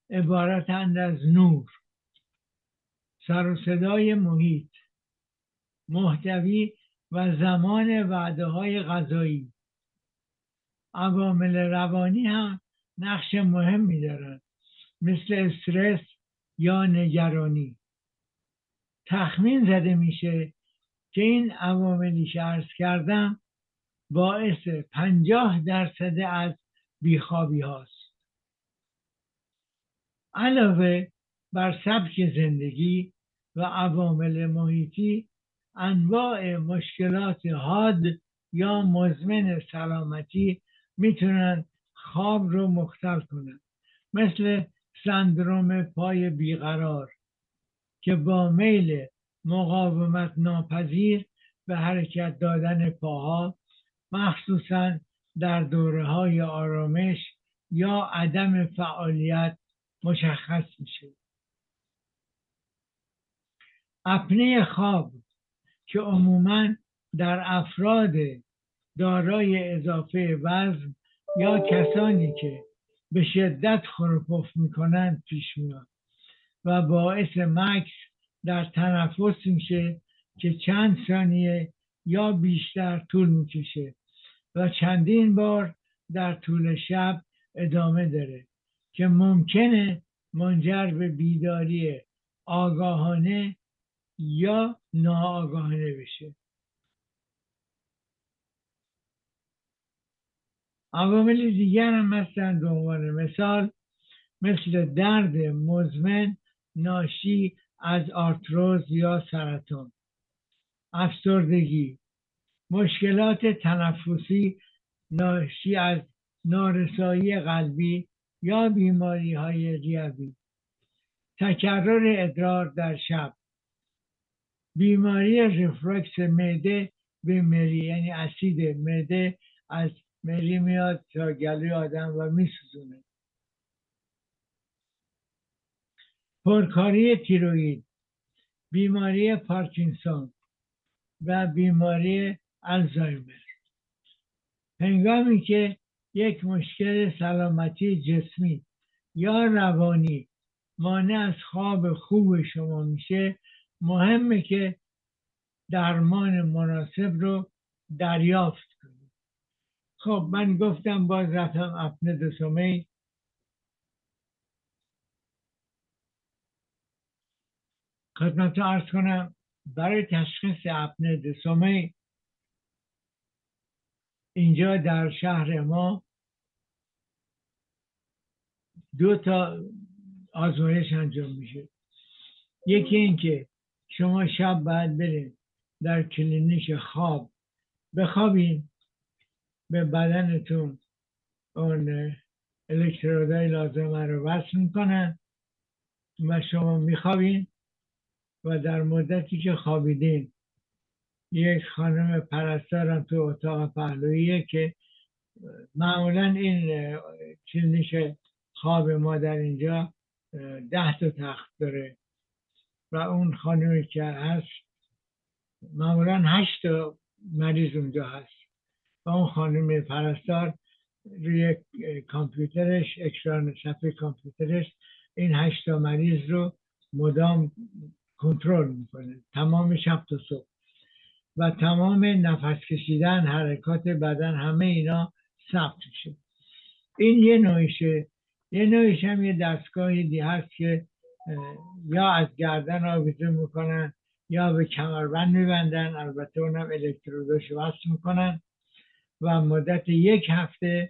عبارتند از نور، سر و صدای محیط، محتوی و زمان وعده های غذایی. عوامل روانی هم نقش مهمی دارند، مثل استرس یا نگرانی. تخمین زده میشه که این عواملی که عرض کردم باعث 50% از بیخوابی هاست. علاوه بر سبک زندگی و عوامل محیطی، انواع مشکلات حاد یا مزمن سلامتی میتونن خواب رو مختل کنن، مثل سندروم پای بیقرار که با میل مقاومت ناپذیر به حرکت دادن پاها، مخصوصا در دوره‌های آرامش یا عدم فعالیت مشخص میشه. اپنه خواب که عموماً در افراد دارای اضافه وزن یا کسانی که به شدت خروپف میکنند پیش میاد و باعث مکث در تنفس میشه که چند ثانیه یا بیشتر طول میکشه و چندین بار در طول شب ادامه داره که ممکنه منجر به بیداری آگاهانه یا ناآگاهانه بشه. عوامل دیگر هم هستند، به عنوان مثال مثل درد مزمن ناشی از آرتروز یا سرطان، افسردگی، مشکلات تنفسی ناشی از نارسایی قلبی یا بیماری های ریوی، تکرر ادرار در شب، بیماری ریفلوکس معده به مری، یعنی اسید معده از مری میاد تا گلوی آدم و میسوزونه، پرکاری تیروئید، بیماری پارکینسون و بیماری آلزایمر. هنگامی که یک مشکل سلامتی جسمی یا روانی مانع از خواب خوب شما میشه، مهمه که درمان مناسب رو دریافت کنید. خب من گفتم باز رفتم اپنه دو سومه. خدمت عرض کنم برای تشخیص اپنه دو سومه اینجا در شهر ما 2 تا آزمایش انجام میشه. یکی این که شما شب باید برید در کلینیک خواب بخوابین، به بدنتون اون الکترودهای لازمه رو وصل میکنن و شما میخوابین و در مدتی که خوابیدین یک خانم پرستارم تو اتاق پهلویه که معمولا این کلینیک خواب ما در اینجا 10 تا تخت داره و اون خانمی که هست معمولا 8 تا مریض اونجا هست و اون خانم پرستار روی کامپیوترش، اکران صفحه کامپیوترش این 8 تا مریض رو مدام کنترل میکنه تمام شب تا صبح و تمام نفس کشیدن، حرکات بدن، همه اینا ثبت میشه. این یه نوعشه. یه نوعش هم یه دستگاهی هست که یا از گردن آویزون میکنن یا به کمربند میبندن، البته اونم الکتروداش وصل میکنن و مدت 1 هفته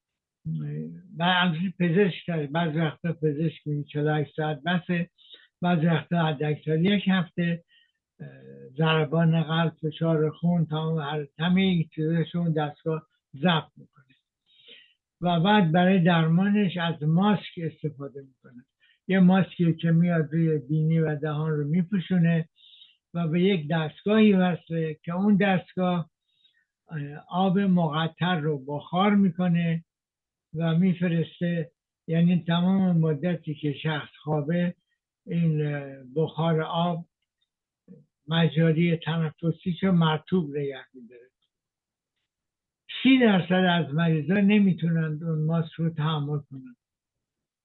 پزشک داره. بعضی وقتا پزشک میگه 48 ساعت بسه، بعضی وقتا حداکثر 1 هفته ضربان قلب، فشار خون، همه چیزاشون دستگاه ضبط میکنه و بعد برای درمانش از ماسک استفاده میکنه. یه ماسکی که میاد روی بینی و دهان رو میپوشونه و به یک دستگاهی وصله که اون دستگاه آب مقطر رو بخار میکنه و میفرسته، یعنی تمام مدتی که شخص خوابه این بخار آب مجاری تنفسیشو مرطوب نگه میداره. 30% از مریضان نمیتونن اون ماسک رو تحمل کنن